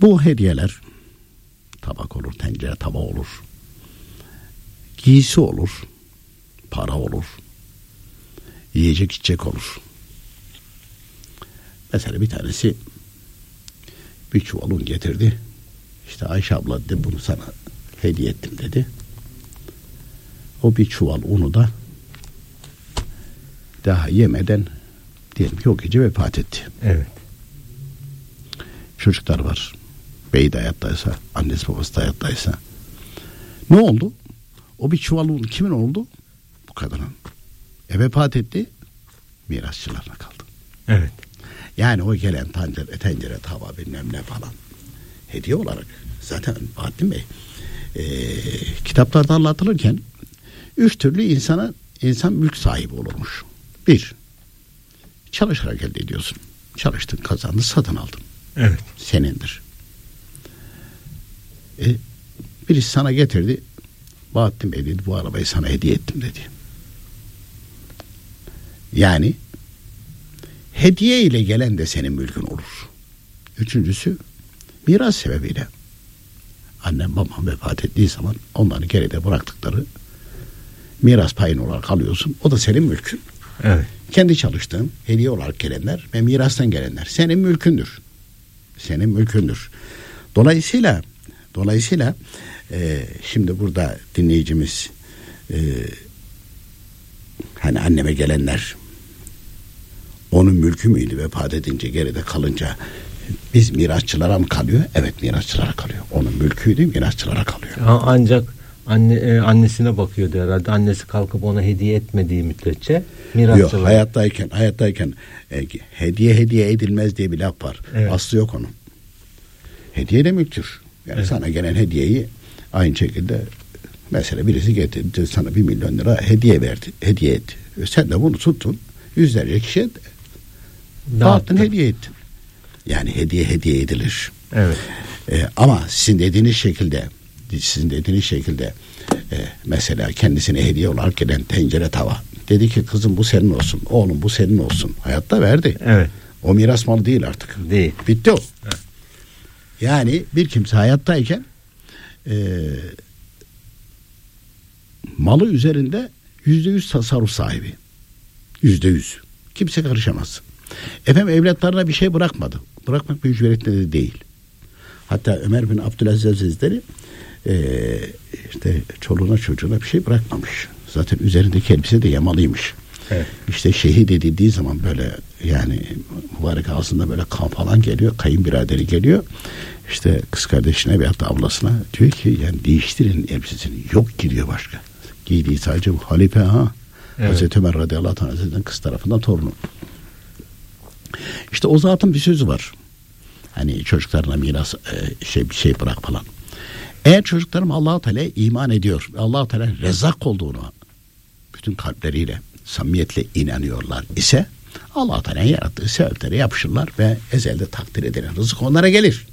Bu hediyeler tabak olur, tencere tava olur, giysi olur, para olur, yiyecek içecek olur. Mesela bir tanesi bir çuval un getirdi. İşte Ayşe abla dedi, bunu sana hediye ettim dedi. O bir çuval unu da daha yemeden diyelim ki o gece vefat etti. Evet. Çocuklar var. Bey de hayattaysa, annesi babası da hayattaysa. Ne oldu? O bir çuval un kimin oldu? Bu kadının. Vefat etti. Mirasçılarına kaldı. Evet. Yani o gelen tencere, tava bilmem ne falan hediye olarak zaten Bahattin Bey kitaplarda anlatılırken 3 türlü insan mülk sahibi olurmuş. 1. Çalışarak elde ediyorsun. Çalıştın, kazandın, satın aldın. Evet. Senindir. Birisi sana getirdi. Bahattin Bey dedi, bu arabayı sana hediye ettim dedi. Yani hediye ile gelen de senin mülkün olur. 3.'sü miras sebebiyle. Annem babam vefat ettiği zaman onları geride bıraktıkları miras payın olarak alıyorsun. O da senin mülkün. Evet. Kendi çalıştığın hediye olarak gelenler ve mirastan gelenler senin mülkündür. Senin mülkündür. Dolayısıyla şimdi burada dinleyicimiz hani anneme gelenler onun mülkü müydü, vefat edince geride kalınca biz mirasçılara mı kalıyor? Evet, mirasçılara kalıyor. Onun mülküydü, mirasçılara kalıyor. Ancak annesine bakıyordu herhalde. Annesi kalkıp ona hediye etmediği müddetçe mirasçılara. Yok, hayattayken hediye edilmez diye bir laf var. Evet. Aslı yok onun. Hediye de mülktür. Yani evet. Sana gelen hediyeyi aynı şekilde mesela birisi getirdi sana 1 milyon lira hediye verdi. Hediye etti. Sen de bunu tuttun. Yüzlerce kişiye dağıttın, hediye ettin. Yani hediye edilir. Evet. Ama sizin dediğiniz şekilde mesela kendisine hediye olarak gelen tencere tava. Dedi ki kızım bu senin olsun. Oğlum bu senin olsun. Hayatta verdi. Evet. O miras malı değil artık. Değil. Bitti o. Evet. Yani bir kimse hayattayken malı üzerinde %100 tasarruf sahibi. %100. Kimse karışamaz. Efendim evlatlarına bir şey bırakmadı. Bırakmak mecburiyetinde de değil. Hatta Ömer bin Abdülaziz Hazretleri işte çoluğuna çocuğuna bir şey bırakmamış. Zaten üzerindeki elbise de yamalıymış. Evet. İşte şehit edildiği zaman böyle yani mübarek ağzında böyle kan falan geliyor. Kayınbiraderi geliyor. İşte kız kardeşine veyahut da ablasına diyor ki yani değiştirin elbisesini. Yok gidiyor başka. Giydiği sadece bu halife ha. Evet. Hazreti Ömer radıyallahu anh Hazretleri'nin kız tarafından torunu. İşte o zatın bir sözü var. Hani çocuklarına miras bir şey bırak falan. Eğer çocuklarım Allah-u Teala iman ediyor ve Allah-u Teala Rezzak olduğunu bütün kalpleriyle samimiyetle inanıyorlar ise Allah-u Teala'nın yarattığı sebeplere yapışırlar ve ezelde takdir edilen rızık onlara gelir.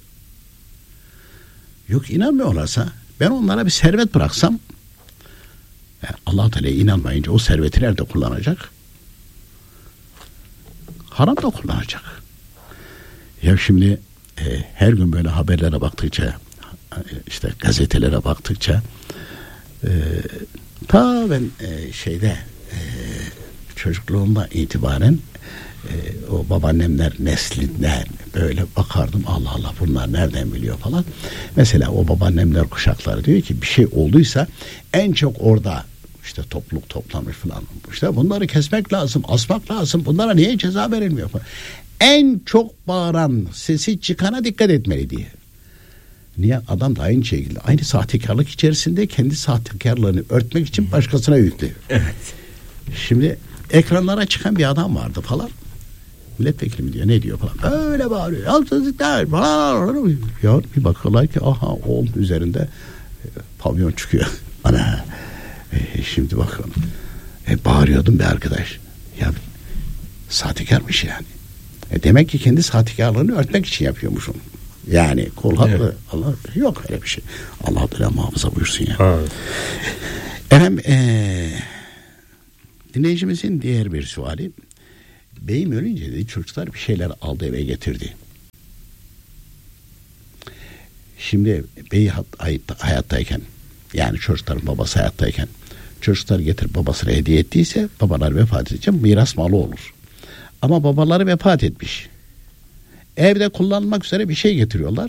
Yok inanmıyorlarsa ben onlara bir servet bıraksam Allah-u Teala'ya inanmayınca o serveti nerede kullanacak? Haram da kullanacak. Ya şimdi her gün böyle haberlere baktıkça işte gazetelere baktıkça ta ben çocukluğumda itibaren o babaannemler neslinden böyle bakardım Allah Allah bunlar nereden biliyor falan. Mesela o babaannemler kuşakları diyor ki bir şey olduysa en çok orada işte topluluk toplanmış falan. İşte bunları kesmek lazım, asmak lazım. Bunlara niye ceza verilmiyor falan. En çok bağıran sesi çıkana dikkat etmeli diye. Niye? Adam da aynı şekilde aynı sahtekarlık içerisinde kendi sahtekarlığını örtmek için başkasına yüklüyor. Evet. Şimdi ekranlara çıkan bir adam vardı falan. Milletvekili mi diyor ne diyor falan. Öyle bağırıyor. Yalnızlıklar falan. Ya bir bakıyorlar ki aha oğlum üzerinde pavyon çıkıyor. Ana. Şimdi bakın. Bağırıyordum be arkadaş. Ya sahtekarmış yani. Demek ki kendi sahtekarlığını örtmek için yapıyormuşum. Yani kul hakkı evet. Allah yok öyle bir şey. Allah Teala muhafaza buyursun ya. Evet. Efendim dinleyicimizin diğer bir suali. Beyim ölünce dedi çocuklar bir şeyler aldı eve getirdi. Şimdi bey hayattayken, yani çocukların babası hayattayken, çocuklar getirip babasına hediye ettiyse, babalar vefat edince miras malı olur. Ama babaları vefat etmiş. Evde kullanmak üzere bir şey getiriyorlar.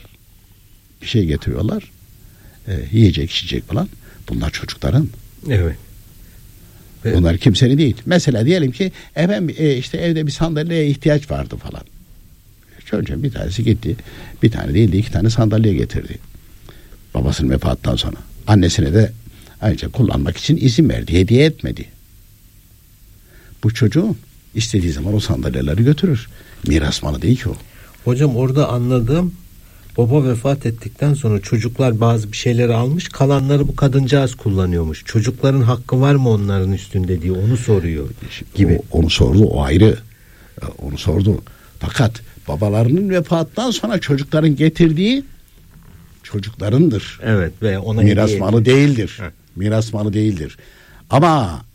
Yiyecek, içecek falan. Bunlar çocukların. Evet. Bunlar kimsenin değil. Mesela diyelim ki işte evde bir sandalyeye ihtiyaç vardı falan. Çocuğun bir tanesi gitti. Bir tane değil de 2 tane sandalye getirdi. Babasının vefatından sonra. Annesine de ayrıca kullanmak için izin verdi. Hediye etmedi. Bu çocuğun istediği zaman o sandalyeleri götürür. Miras malı değil ki o. Hocam orada anladığım, baba vefat ettikten sonra çocuklar bazı bir şeyleri almış, kalanları bu kadıncağız kullanıyormuş. Çocukların hakkı var mı onların üstünde diye onu soruyor gibi. Onu sordu, o ayrı. Onu sordu. Fakat babalarının vefatından sonra çocukların getirdiği çocuklarındır. Evet, ve ona miras malı değildir. Miras malı değildir. Ama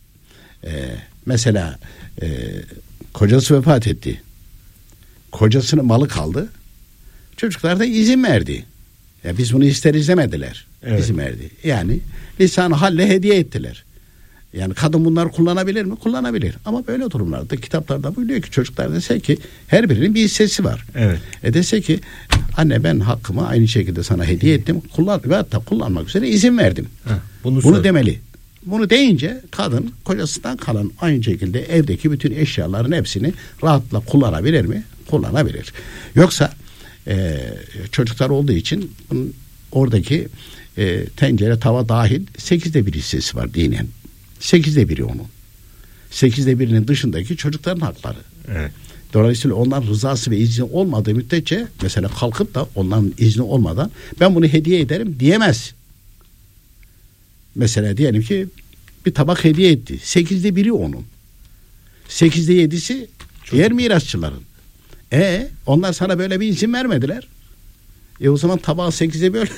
mesela kocası vefat etti. Kocasının malı kaldı. Çocuklar da izin verdi. Ya biz bunu isteriz demediler. Evet. İzin verdi. Yani lisan-ı halle hediye ettiler. Yani kadın bunları kullanabilir mi? Kullanabilir. Ama böyle durumlarda kitaplarda buyuruyor ki çocuklar dese ki her birinin bir hissesi var. Evet. Dese ki anne ben hakkımı aynı şekilde sana hediye ettim. Ve hatta kullanmak üzere izin verdim. Bunu demeli. Bunu deyince kadın kocasından kalan aynı şekilde evdeki bütün eşyaların hepsini rahatla kullanabilir mi? Kullanabilir. Yoksa çocuklar olduğu için oradaki tencere, tava dahil 8'de 1 hissesi var dinen. 8'de 1'i onun. 8'de 1'inin dışındaki çocukların hakları. Evet. Dolayısıyla onların rızası ve izni olmadığı müddetçe mesela kalkıp da onların izni olmadan ben bunu hediye ederim diyemez. Mesela diyelim ki bir tabak hediye etti. 8'de 1'i onun. 8'de 7'si diğer mirasçıların. Onlar sana böyle bir izin vermediler. O zaman tabağı 8'e böl.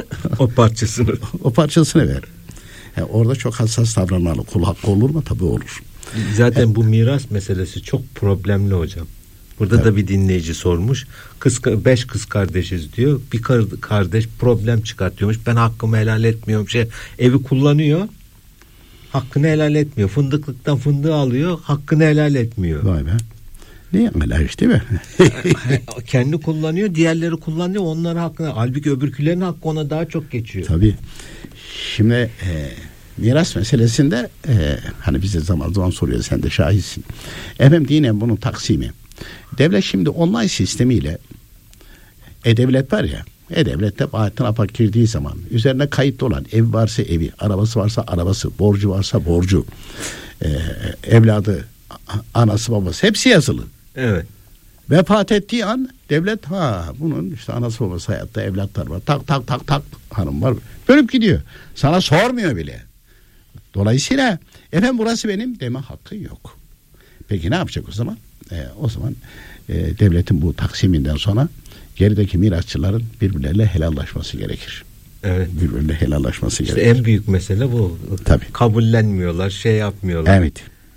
o parçasını ver. Orada çok hassas davranmalı. Kul hakkı olur mu? Tabii olur. Zaten bu miras meselesi çok problemli hocam. Burada da bir dinleyici sormuş. 5 kız kardeşiz diyor. Bir kardeş problem çıkartıyormuş. Ben hakkımı helal etmiyorum. Evi kullanıyor. Hakkını helal etmiyor. Fındıklıktan fındığı alıyor. Hakkını helal etmiyor. Vay be. Ne yapmalar işte mi? Kendi kullanıyor, diğerleri kullanıyor, onların hakkını. Halbuki öbürkülerin hakkı ona daha çok geçiyor. Tabii. Şimdi miras meselesinde hani bize zaman zaman soruyor, sen de şahitsin. Efendim dinen bunun taksimi. Devlet şimdi online sistemiyle E-Devlet var ya, E-Devlet'te Bahattin Apak girdiği zaman üzerine kayıtlı olan ev varsa evi, arabası varsa arabası, borcu varsa borcu, evladı, anası babası hepsi yazılı. Evet. Vefat ettiği an devlet bunun işte anası babası hayatta, evlatlar var. Tak hanım var. Bölüp gidiyor. Sana sormuyor bile. Dolayısıyla efendim burası benim deme hakkı yok. Peki ne yapacak o zaman? O zaman devletin bu taksiminden sonra gerideki mirasçıların birbirleriyle helallaşması gerekir. Evet. Birbirleriyle helallaşması işte gerekir. En büyük mesele bu. Tabii. Kabullenmiyorlar, yapmıyorlar. Evet.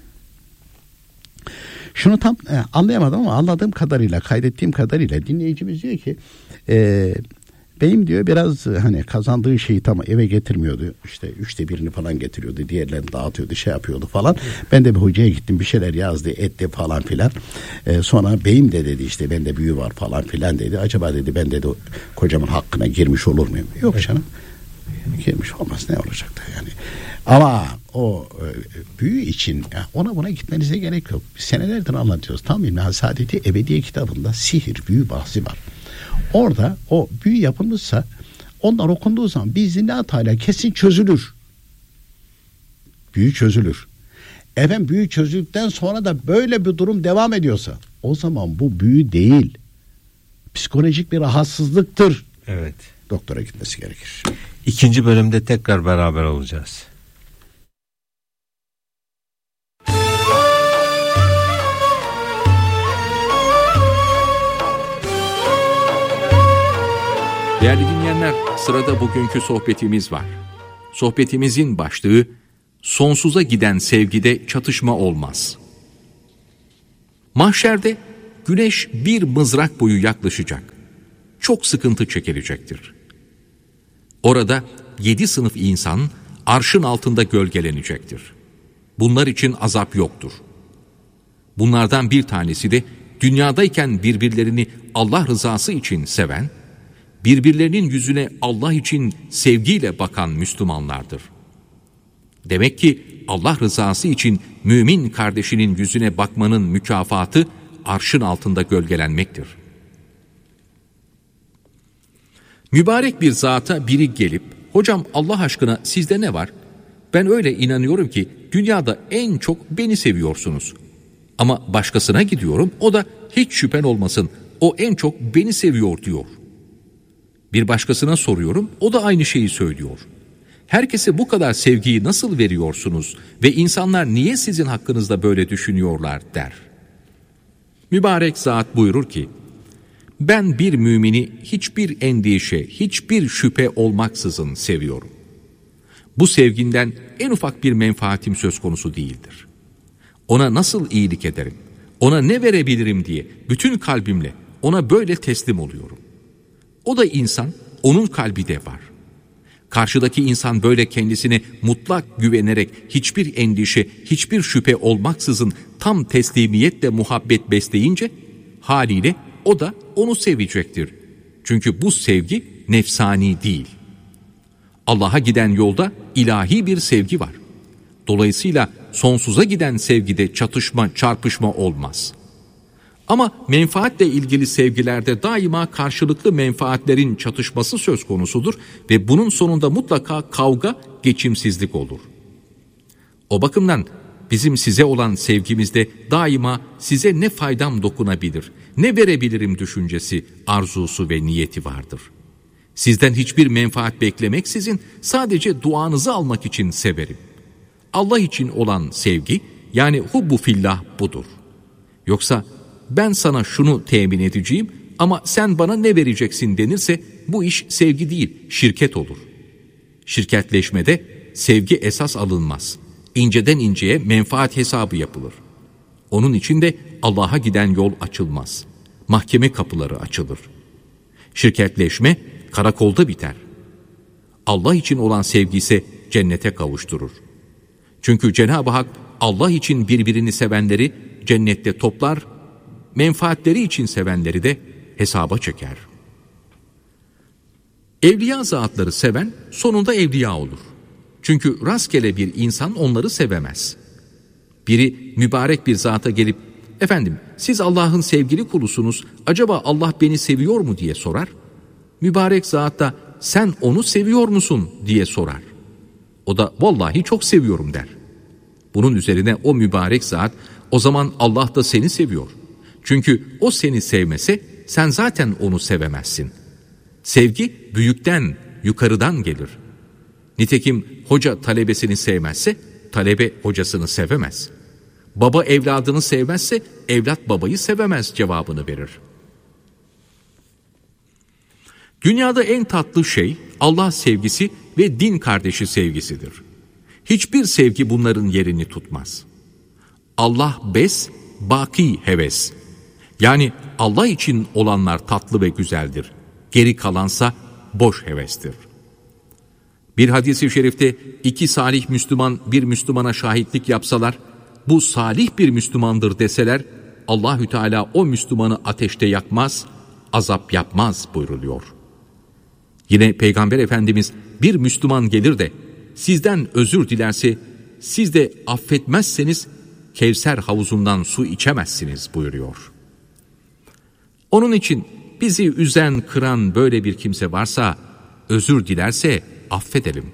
Şunu tam anlayamadım ama anladığım kadarıyla, kaydettiğim kadarıyla dinleyicimiz diyor ki beyim diyor biraz hani kazandığı şeyi tam eve getirmiyordu. İşte 3'te 1'ini falan getiriyordu. Diğerlerini dağıtıyordu, yapıyordu falan. Ben de bir hocaya gittim, bir şeyler yazdı, etti falan filan. Sonra beyim de dedi işte bende büyü var falan filan dedi. Acaba dedi ben dedi kocamın hakkına girmiş olur muyum? Yok canım. Girmiş olmaz, ne olacaktı yani. Ama o büyü için ona buna gitmenize gerek yok. Senelerdir anlatıyoruz. Tam İlmihal Saadeti Ebediye kitabında sihir, büyü bahsi var. Orada o büyü yapılmışsa onlar okunduğu zaman biiznillah Teala kesin çözülür. Büyü çözülür. Efendim büyü çözüldükten sonra da böyle bir durum devam ediyorsa o zaman bu büyü değil, psikolojik bir rahatsızlıktır. Evet. Doktora gitmesi gerekir. 2. bölümde tekrar beraber olacağız. Değerli dinleyenler, sırada bugünkü sohbetimiz var. Sohbetimizin başlığı, sonsuza giden sevgide çatışma olmaz. Mahşerde güneş bir mızrak boyu yaklaşacak. Çok sıkıntı çekilecektir. Orada 7 sınıf insan arşın altında gölgelenecektir. Bunlar için azap yoktur. Bunlardan bir tanesi de dünyadayken birbirlerini Allah rızası için seven, birbirlerinin yüzüne Allah için sevgiyle bakan Müslümanlardır. Demek ki Allah rızası için mümin kardeşinin yüzüne bakmanın mükafatı arşın altında gölgelenmektir. Mübarek bir zata biri gelip, hocam Allah aşkına sizde ne var? Ben öyle inanıyorum ki dünyada en çok beni seviyorsunuz. Ama başkasına gidiyorum, o da hiç şüphen olmasın, o en çok beni seviyor diyor. Bir başkasına soruyorum, o da aynı şeyi söylüyor. Herkese bu kadar sevgiyi nasıl veriyorsunuz ve insanlar niye sizin hakkınızda böyle düşünüyorlar der. Mübarek zat buyurur ki, ben bir mümini hiçbir endişe, hiçbir şüphe olmaksızın seviyorum. Bu sevginden en ufak bir menfaatim söz konusu değildir. Ona nasıl iyilik ederim, ona ne verebilirim diye bütün kalbimle ona böyle teslim oluyorum. O da insan, onun kalbi de var. Karşıdaki insan böyle kendisine mutlak güvenerek hiçbir endişe, hiçbir şüphe olmaksızın tam teslimiyetle muhabbet besleyince haliyle o da onu sevecektir. Çünkü bu sevgi nefsani değil. Allah'a giden yolda ilahi bir sevgi var. Dolayısıyla sonsuza giden sevgide çatışma, çarpışma olmaz. Ama menfaatle ilgili sevgilerde daima karşılıklı menfaatlerin çatışması söz konusudur ve bunun sonunda mutlaka kavga, geçimsizlik olur. O bakımdan bizim size olan sevgimizde daima size ne faydam dokunabilir, ne verebilirim düşüncesi, arzusu ve niyeti vardır. Sizden hiçbir menfaat beklemeksizin sadece duanızı almak için severim. Allah için olan sevgi, yani hubbu fillah budur. Yoksa ben sana şunu temin edeceğim ama sen bana ne vereceksin denirse bu iş sevgi değil, şirket olur. Şirketleşmede sevgi esas alınmaz. İnceden inceye menfaat hesabı yapılır. Onun için de Allah'a giden yol açılmaz. Mahkeme kapıları açılır. Şirketleşme karakolda biter. Allah için olan sevgi ise cennete kavuşturur. Çünkü Cenab-ı Hak Allah için birbirini sevenleri cennette toplar, menfaatleri için sevenleri de hesaba çeker. Evliya zatları seven sonunda evliya olur. Çünkü rastgele bir insan onları sevemez. Biri mübarek bir zata gelip, efendim siz Allah'ın sevgili kulusunuz, acaba Allah beni seviyor mu diye sorar. Mübarek zat da sen onu seviyor musun diye sorar. O da vallahi çok seviyorum der. Bunun üzerine o mübarek zat, o zaman Allah da seni seviyor. Çünkü o seni sevmese sen zaten onu sevemezsin. Sevgi büyükten, yukarıdan gelir. Nitekim hoca talebesini sevmezse talebe hocasını sevemez. Baba evladını sevmezse evlat babayı sevemez cevabını verir. Dünyada en tatlı şey Allah sevgisi ve din kardeşi sevgisidir. Hiçbir sevgi bunların yerini tutmaz. Allah bes, baki heves. Yani Allah için olanlar tatlı ve güzeldir. Geri kalansa boş hevestir. Bir hadis-i şerifte 2 salih Müslüman bir Müslümana şahitlik yapsalar, bu salih bir Müslümandır deseler, Allahü Teala o Müslümanı ateşte yakmaz, azap yapmaz buyruluyor. Yine Peygamber Efendimiz bir Müslüman gelir de sizden özür dilerse, siz de affetmezseniz Kevser havuzundan su içemezsiniz buyuruyor. Onun için bizi üzen, kıran böyle bir kimse varsa, özür dilerse affedelim.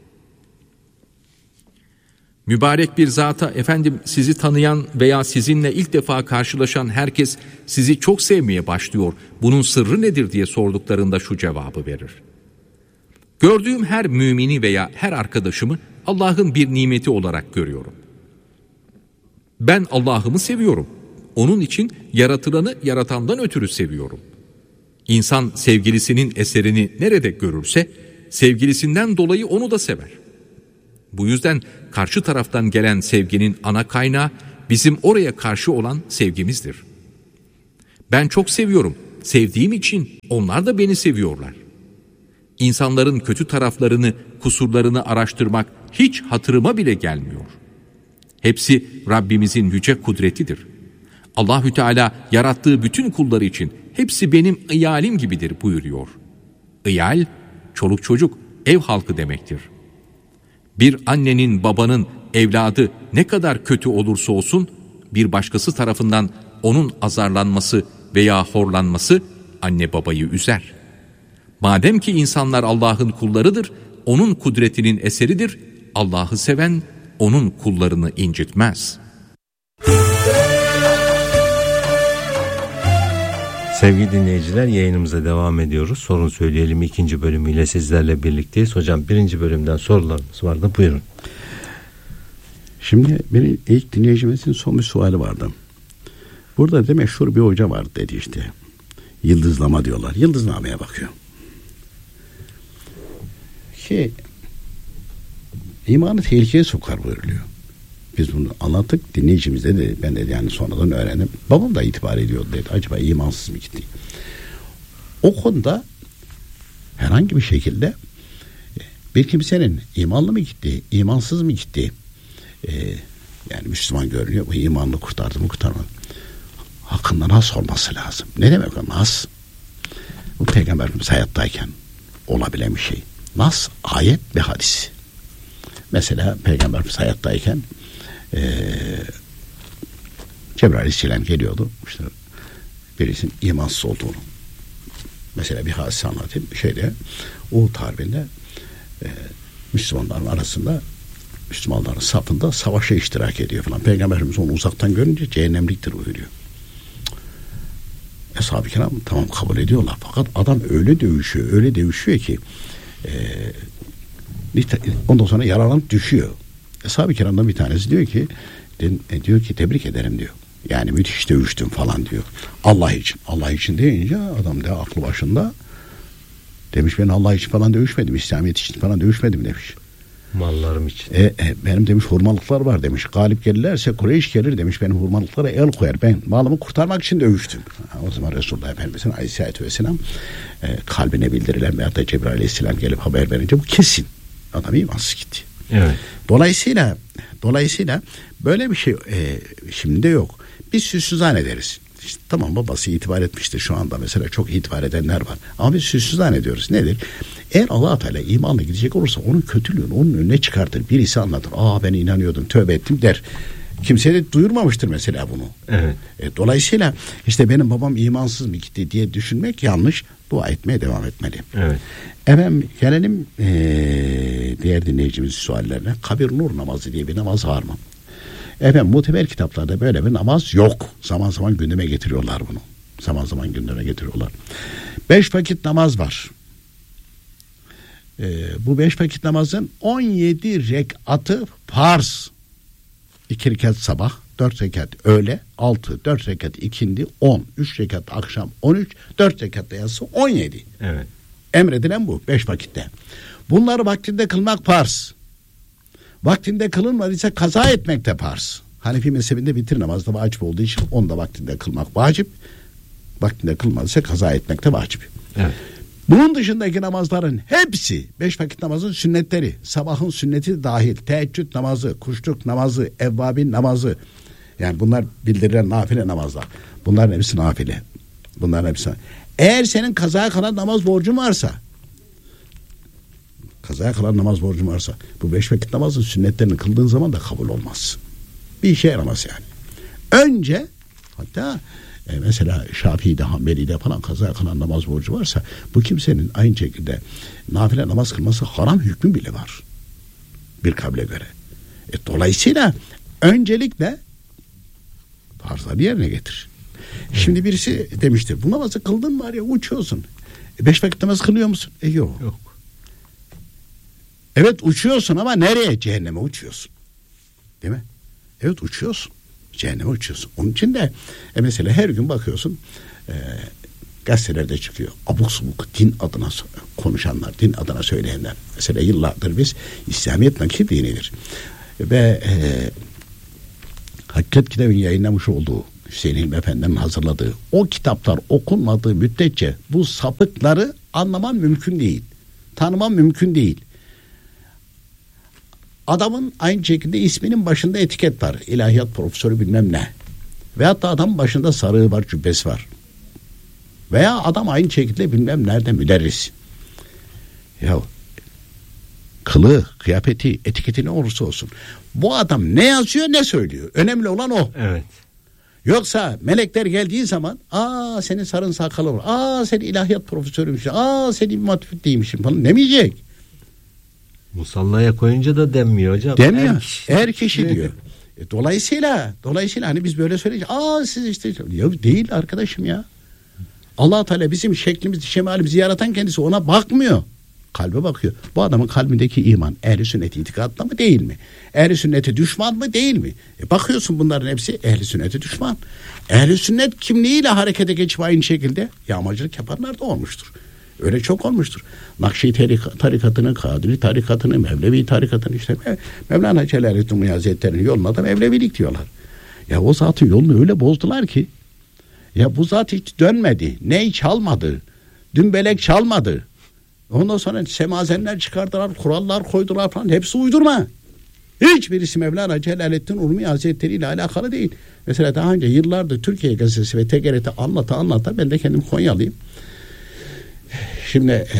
Mübarek bir zata, efendim sizi tanıyan veya sizinle ilk defa karşılaşan herkes sizi çok sevmeye başlıyor, bunun sırrı nedir diye sorduklarında şu cevabı verir. Gördüğüm her mümini veya her arkadaşımı Allah'ın bir nimeti olarak görüyorum. Ben Allah'ımı seviyorum. Onun için yaratılanı yaratandan ötürü seviyorum. İnsan sevgilisinin eserini nerede görürse, sevgilisinden dolayı onu da sever. Bu yüzden karşı taraftan gelen sevginin ana kaynağı bizim oraya karşı olan sevgimizdir. Ben çok seviyorum. Sevdiğim için onlar da beni seviyorlar. İnsanların kötü taraflarını, kusurlarını araştırmak hiç hatırıma bile gelmiyor. Hepsi Rabbimizin yüce kudretidir. Allahü Teala yarattığı bütün kulları için hepsi benim iyalim gibidir buyuruyor. İyal, çoluk çocuk, ev halkı demektir. Bir annenin, babanın, evladı ne kadar kötü olursa olsun, bir başkası tarafından onun azarlanması veya horlanması anne babayı üzer. Madem ki insanlar Allah'ın kullarıdır, onun kudretinin eseridir, Allah'ı seven onun kullarını incitmez. Sevgili dinleyiciler, yayınımıza devam ediyoruz. Sorun Söyleyelim 2. bölümüyle sizlerle birlikteyiz. Hocam 1. bölümden sorularımız vardı. Buyurun. Şimdi benim ilk dinleyicimizin son bir suali vardı. Burada de meşhur bir hoca var dedi işte. Yıldızlama diyorlar. Yıldıznameye bakıyor. Ki imanı tehlikeye sokar buyuruluyor. Biz bunu anlattık. Dinleyicimiz dedi. Ben de yani sonradan öğrendim. Babam da itibar ediyordu dedi. Acaba imansız mı gitti? O konuda herhangi bir şekilde bir kimsenin imanlı mı gitti, imansız mı gitti? Yani Müslüman görünüyor. Bu imanını kurtardı mı kurtarmadı. Hakkında nas olması lazım. Ne demek o nas? Bu Peygamberimiz hayattayken olabilen bir şey. Nas, ayet ve hadis. Mesela Peygamberimiz hayattayken Cebrail Aleyhisselam geliyordu. İşte birisinin imansız olduğunu. Mesela bir hadise anlatayım. Uhud Harbi'nde Müslümanların arasında, Müslümanların safında savaşa iştirak ediyor falan. Peygamberimiz onu uzaktan görünce cehennemliktir buyuruyor. Ashab-ı kiram tamam kabul ediyorlar. Fakat adam öyle dövüşüyor ki ondan sonra yaralanıp düşüyor. Ashab-ı kiramdan bir tanesi diyor ki tebrik ederim diyor. Yani müthiş dövüştüm falan diyor. Allah için. Allah için deyince adam da aklı başında demiş, ben Allah için falan dövüşmedim. İslamiyet için falan dövüşmedim demiş. Mallarım için. Benim demiş hurmalıklar var demiş. Galip gelirlerse Kureyş gelir demiş. Benim hurmalıklara el koyar. Ben malımı kurtarmak için dövüştüm. O zaman Resulullah Efendimiz'in Aleyhisselatü Vesselam kalbine bildirilen veyahut da Cebrail Aleyhisselam gelip haber verince bu kesin. Adam imansız gitti. Evet. Dolayısıyla böyle bir şey şimdi de yok. Biz süslü zannederiz. İşte, tamam babası itibar etmiştir şu anda mesela çok itibar edenler var. Ama biz süslü zannediyoruz. Nedir? Eğer Allah Teala imanla gidecek olursa onun kötülüğünü onun önüne çıkartır. Birisi anlatır. Ben inanıyordum, tövbe ettim der. Kimse de duyurmamıştır mesela bunu. Evet. Dolayısıyla işte benim babam imansız mı gitti diye düşünmek yanlış. Dua etmeye devam etmeli. Evet. Efendim gelelim diğer dinleyicimizin suallerine. Kabir nur namazı diye bir namaz var mı? Efendim muteber kitaplarda böyle bir namaz yok. Zaman zaman gündeme getiriyorlar bunu. 5 vakit namaz var. Bu 5 vakit namazın 17 rekatı farz. 2 rekat sabah, 4 rekat öğle, 6, 4 rekat ikindi, 10, 3 rekat akşam, 13, 4 rekat da yatsı 17. Evet. Emredilen bu 5 vakitte. Bunları vaktinde kılmak farz. Vaktinde kılınmadıysa kaza etmek de farz. Hanefi mezhebinde vitir namazda vacip olduğu için onu da vaktinde kılmak vacip. Vaktinde kılmadıysa kaza etmek de vacip. Evet. Bunun dışındaki namazların hepsi 5 vakit namazın sünnetleri. Sabahın sünneti dahil. Teheccüd namazı, kuşluk namazı, evvabin namazı. Yani bunlar bildirilen nafile namazlar. Bunların hepsi nafile. Eğer senin kazaya kalan namaz borcun varsa bu 5 vakit namazın sünnetlerini kıldığın zaman da kabul olmaz. Bir işe yaramaz yani. Önce hatta mesela Şafii'de, Hanbeli'de falan kazaya kalan namaz borcu varsa bu kimsenin aynı şekilde nafile namaz kılması haram hükmü bile var. Bir kavle göre. Dolayısıyla öncelikle farzları yerine getir. Şimdi birisi demiştir bu namazı kıldın var ya uçuyorsun. 5 vakit namaz kılıyor musun? Yok. Evet uçuyorsun ama nereye? Cehenneme uçuyorsun. Değil mi? Evet uçuyorsun. Cehenneme uçuyorsun. Onun için de mesela her gün bakıyorsun gazetelerde çıkıyor. Abuk subuk din adına konuşanlar, din adına söyleyenler. Mesela yıllardır biz İslamiyet nakil dinidir. Ve Hakikat kitabının yayınlamış olduğu Hüseyin Hilmi Efendi'nin hazırladığı o kitaplar okunmadığı müddetçe bu sapıkları anlaman mümkün değil. Tanımam mümkün değil. Adamın aynı şekilde isminin başında etiket var. İlahiyat profesörü bilmem ne. Veyahut da adamın başında sarığı var, cübbesi var. Veya adam aynı şekilde bilmem nerede müderris. Ya kılığı, kıyafeti, etiketi ne olursa olsun. Bu adam ne yazıyor ne söylüyor. Önemli olan o. Evet. Yoksa melekler geldiği zaman senin sarın sakalı var. Sen ilahiyat profesörüymüşsün. Sen İmam Hatip'teymişsin falan demeyecek. Musallaya koyunca da denmiyor hocam. Demiyor. Her kişi diyor. Dolayısıyla hani biz böyle söyleyince siz işte ya değil arkadaşım ya. Allah Teala bizim şeklimizi, şemalimizi yaratan kendisi, ona bakmıyor. Kalbe bakıyor. Bu adamın kalbindeki iman ehl-i sünnet itikadında mı değil mi? Ehl-i sünnete düşman mı değil mi? Bakıyorsun bunların hepsi ehl-i sünnete düşman. Ehl-i sünnet kimliğiyle harekete geçip aynı şekilde yağmacılık yapanlar da olmuştur. Öyle çok olmuştur. Nakşi tarikatını, Kadiri tarikatını, Mevlevi tarikatını, işte Mevlana Celaleddin Rumi Hazretleri'nin yoluna da Mevlevilik diyorlar. Ya o zatın yolunu öyle bozdular ki, ya bu zat hiç dönmedi. Ney çalmadı. Dümbelek çalmadı. Ondan sonra semazenler çıkardılar, kurallar koydular falan. Hepsi uydurma. Hiçbirisi Mevlana Celaleddin Rumi Hazretleri ile alakalı değil. Mesela daha önce yıllardır Türkiye Gazetesi ve TGRT anlata ben de kendim Konyalıyım. Şimdi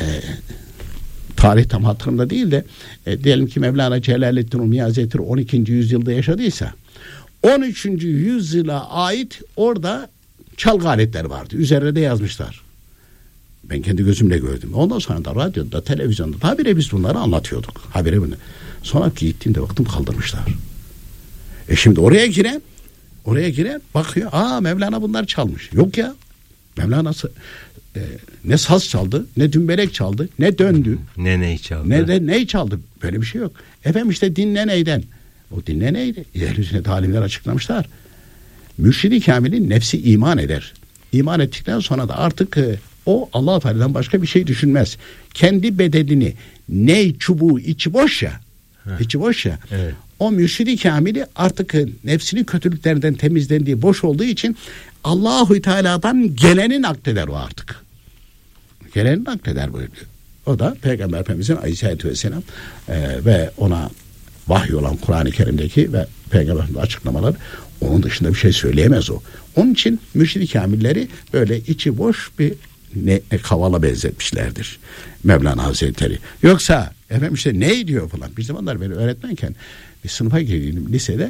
tarih tam hatırımda değil de diyelim ki Mevlana Celaleddin Rumi Hazretleri 12. yüzyılda yaşadıysa 13. yüzyıla ait orada çalgı aletleri vardı. Üzerine de yazmışlar. Ben kendi gözümle gördüm. Ondan sonra da radyoda, televizyonda habire biz bunları anlatıyorduk. Habire bunu. Sonra gittiğimde baktım kaldırmışlar. Şimdi oraya giren bakıyor. Mevlana bunlar çalmış. Yok ya. Mevlana'sı ne saz çaldı, ne dümbelek çaldı, ne döndü. Ne ney çaldı. Ne de ney çaldı. Böyle bir şey yok. Efendim işte dinle neyden. O dinle neydi? Ehl-i sünnet alimler açıklamışlar. Mürşid-i Kamil'in nefsi iman eder. İman ettikten sonra da artık o Allah-u Teala'dan başka bir şey düşünmez. Kendi bedenini ney çubuğu içi boş ya. Evet. O mürşid-i kamili artık nefsini kötülüklerden temizlendiği, boş olduğu için Allah-u Teala'dan geleni nakleder o artık. Geleni nakleder buyuruyor. O da Peygamber Efendimizin Aleyhisselatü Vesselam ve ona vahiy olan Kur'an-ı Kerim'deki ve Peygamber'in açıklamaları, onun dışında bir şey söyleyemez o. Onun için mürşid-i kamilleri böyle içi boş bir kavala benzetmişlerdir Mevlana Hazretleri. Yoksa efendim işte ne diyor falan. Bir zamanlar ben öğretmenken bir sınıfa girdim lisede,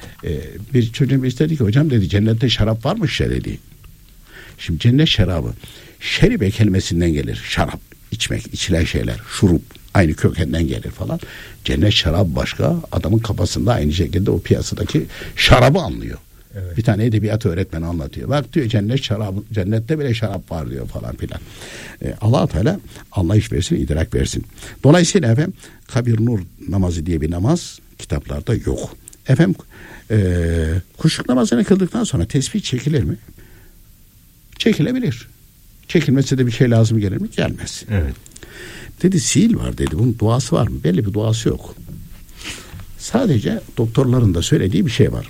bir çocuğum istedi ki hocam dedi cennette şarap varmış ya dedi. Şimdi cennet şarabı şeribe kelimesinden gelir. Şarap, içmek, içilen şeyler, şurup aynı kökenden gelir falan. Cennet şarabı başka, adamın kafasında aynı şekilde o piyasadaki şarabı anlıyor. Evet. Bir tane edebiyat öğretmeni anlatıyor. Bak diyor cennet şarabı, cennette bile şarap var diyor falan filan. Allah Teala anlayış versin, idrak versin. Dolayısıyla efendim kabir nur namazı diye bir namaz kitaplarda yok. Efendim kuşluk namazını kıldıktan sonra tesbih çekilir mi? Çekilebilir. Çekilmesi de bir şey lazım gelir mi? Gelmez. Evet. Dedi sil var dedi. Bunun duası var mı? Belli bir duası yok. Sadece doktorların da söylediği bir şey var.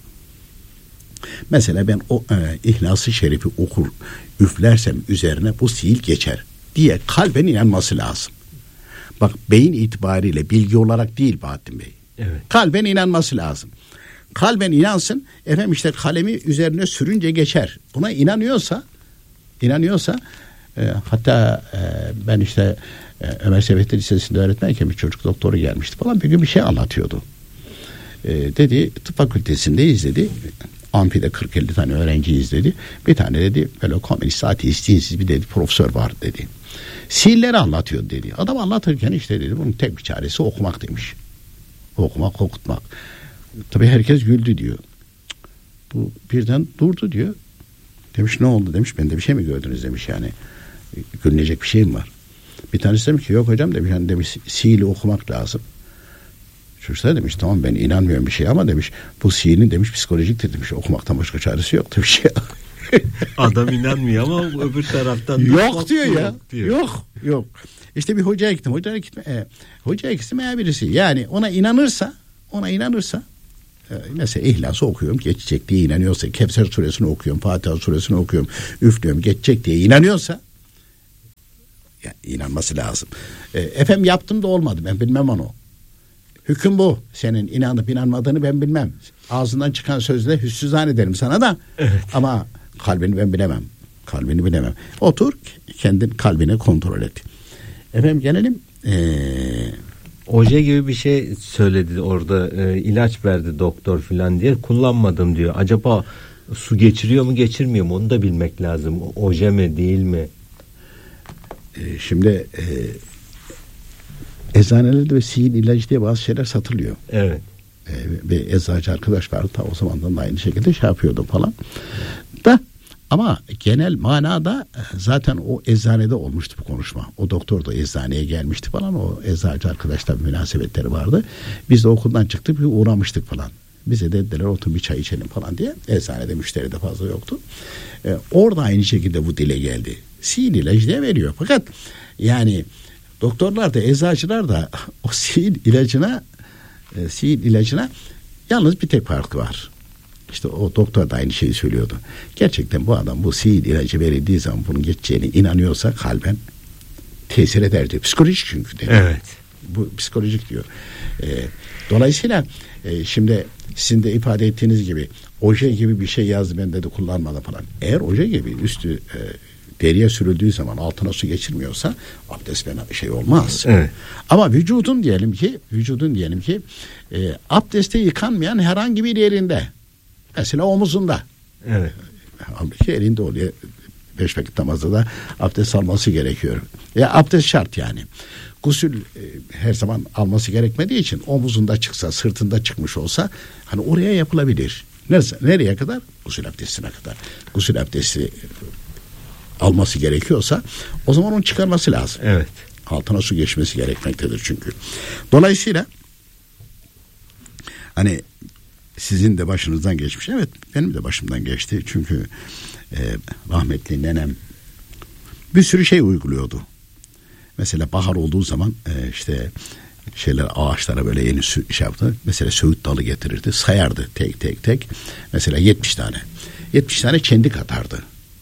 Mesela ben o İhlas-ı Şerif'i okur, üflersem üzerine bu sil geçer diye kalben inanması lazım. Bak beyin itibariyle bilgi olarak değil Bahattin Bey. Evet. Kalben inanması lazım. Kalben inansın. Efendim işte kalemi üzerine sürünce geçer. Buna inanıyorsa hatta ben işte Ömer Seyfettin Lisesi'nde öğretmenken bir çocuk doktoru gelmişti falan, bir gün bir şey anlatıyordu. Dedi tıp fakültesindeyiz dedi. Amfide 40-50 tane öğrenci izledi. Bir tane dedi böyle komünist ateist dinsiz bir dedi profesör var dedi. Sihirleri anlatıyor dedi. Adam anlatırken işte dedi bunun tek bir çaresi okumak demiş. Okumak, okutmak. Tabii herkes güldü diyor. Bu birden durdu diyor. Demiş ne oldu demiş, ben de bir şey mi gördünüz demiş, yani gülünecek bir şey mi var? Bir tanesi demiş ki yok hocam demiş, yani demiş sihirli okumak lazım. Çocuklar demiş tamam ben inanmıyorum bir şey ama demiş bu sihirin demiş psikolojiktir demiş, okumaktan başka çaresi yok demiş ya. Adam inanmıyor ama öbür taraftan yok diyor ya. Diyor. Yok. İşte bir hocaya gittim. Hocaya gittim ya birisi. Yani ona inanırsa mesela İhlas'ı okuyorum geçecek diye inanıyorsa, Kevser suresini okuyorum, Fatiha suresini okuyorum, üflüyorum geçecek diye inanıyorsa Yani inanması lazım. Efendim yaptım da olmadı, ben bilmem onu. Hüküm bu. Senin inanıp inanmadığını ben bilmem. Ağzından çıkan sözle hüsnü zannederim sana da. Evet. Ama kalbini ben bilemem. Kalbini bilemem. Otur, kendin kalbini kontrol et. Efendim gelelim. Oje gibi bir şey söyledi orada, ilaç verdi doktor filan diye, kullanmadım diyor. Acaba su geçiriyor mu geçirmiyor mu onu da bilmek lazım. Oje mi değil mi? Şimdi eczanelerde ve sihir ilacı diye bazı şeyler satılıyor. Evet. Ve eczacı arkadaş vardı, ta o zamandan da aynı şekilde şey yapıyordu falan. Da ama genel manada zaten o eczanede olmuştu bu konuşma. O doktor da eczaneye gelmişti falan. O eczacı arkadaşlar münasebetleri vardı. Biz de okuldan çıktık, bir uğramıştık falan. Bize dediler oturun bir çay içelim falan diye. Eczanede müşteri de fazla yoktu. Orada aynı şekilde bu dile geldi. Sihir ilacı diye veriyor. Fakat yani doktorlar da eczacılar da o sihir ilacına yalnız bir tek farkı var. İşte o doktor da aynı şeyi söylüyordu. Gerçekten bu adam bu sihir ilacı verildiği zaman bunun geçeceğine inanıyorsa kalben tesir eder diyor. Psikolojik çünkü dedi. Evet. Bu psikolojik diyor. Dolayısıyla şimdi sizin de ifade ettiğiniz gibi oje gibi bir şey yazdı, ben dedi kullanmadım falan. Eğer oje gibi üstü deriye sürüldüğü zaman altına su geçirmiyorsa abdest fena bir şey olmaz. Evet. Ama vücudun diyelim ki abdeste yıkanmayan herhangi bir yerinde, mesela omuzunda. Evet. Halbuki elinde oluyor. 5 vakit namazda da abdest alması gerekiyor. Abdest şart yani. Gusül her zaman alması gerekmediği için omuzunda çıksa, sırtında çıkmış olsa hani oraya yapılabilir. Nereye kadar? Gusül abdestine kadar. Gusül abdesti alması gerekiyorsa o zaman onu çıkarması lazım. Evet. Altına su geçmesi gerekmektedir çünkü. Dolayısıyla hani sizin de başınızdan geçmiş. Evet, benim de başımdan geçti. Çünkü rahmetli nenem bir sürü şey uyguluyordu. Mesela bahar olduğu zaman işte ağaçlara böyle yeni şey yaptı. Mesela söğüt dalı getirirdi. Sayardı tek. Mesela 70 tane. 70 tane çendik atardı.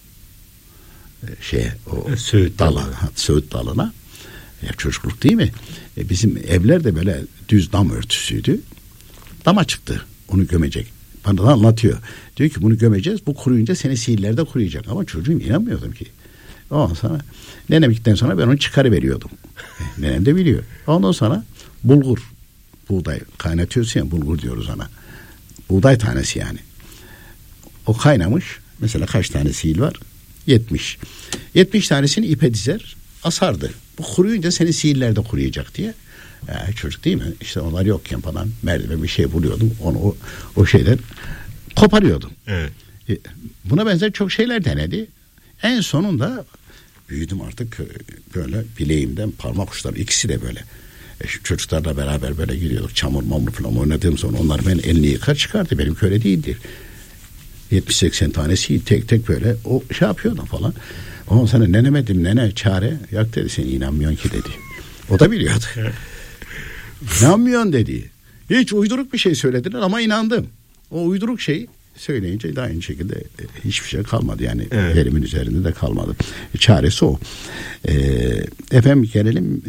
Söğüt dalına. Ya çocukluk değil mi? Bizim evler de böyle düz dam örtüsüydü. Dama çıktı. Onu gömecek. Bana da anlatıyor. Diyor ki bunu gömeceğiz. Bu kuruyunca seni sihirlerde kuruyacak. Ama çocuğum inanmıyordum ki. Ondan sonra nenem gittikten sonra ben onu çıkarıveriyordum. Nenem de biliyor. Ondan sonra bulgur, buğday kaynatıyorsun ya, bulgur diyoruz ona. Buğday tanesi yani. O kaynamış. Mesela kaç tane sihir var? 70. 70 tanesini ipe dizer, asardı. Bu kuruyunca seni sihirlerde kuruyacak diye. Çocuk değil mi? İşte onlar yokken falan merdiven bir şey buluyordum. Onu o şeyden koparıyordum. Evet. Buna benzer çok şeyler denedi. En sonunda büyüdüm artık, böyle bileğimden parmak uçları ikisi de böyle. Çocuklarla beraber böyle gidiyorduk. Çamur mamur falan oynadığım zaman onlar ben elini yıkar çıkardı. Benimki öyle değildir. 70-80 tanesi tek böyle o şey yapıyordum falan. Ondan sonra nene çare yak dedi, sen inanmıyorsun ki dedi. O da biliyordu. İnanmıyorsun dedi. Hiç uyduruk bir şey söylediler ama inandım. O uyduruk şeyi söyleyince de aynı şekilde hiçbir şey kalmadı. Yani evet. Elimin üzerinde de kalmadı. Çaresi o. Efendim gelelim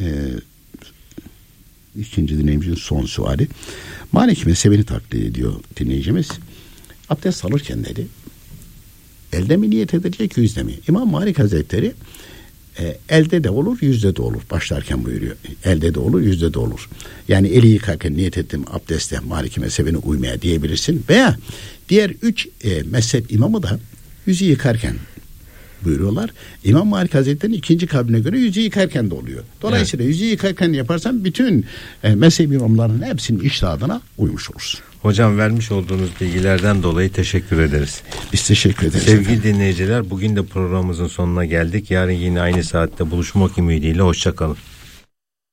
ikinci dinleyicimizin son suali. Malik mezhebini taklit ediyor dinleyicimiz. Abdest alırken dedi, elde mi niyet edecek, yüzde mi? İmam Malik Hazretleri elde de olur, yüzde de olur. Başlarken buyuruyor. Elde de olur, yüzde de olur. Yani eli yıkarken niyet ettim abdestle Maliki mezhebine uymaya diyebilirsin. Veya diğer 3 mezhep imamı da yüzü yıkarken buyuruyorlar. İmam Malik Hazretleri'nin ikinci kavline göre yüzü yıkarken de oluyor. Dolayısıyla yüzü yıkarken yaparsan bütün mezhep imamlarının hepsinin içtihadına uymuş olursun. Hocam vermiş olduğunuz bilgilerden dolayı teşekkür ederiz. Biz teşekkür ederiz. Sevgili dinleyiciler, bugün de programımızın sonuna geldik. Yarın yine aynı saatte buluşmak ümidiyle hoşça kalın.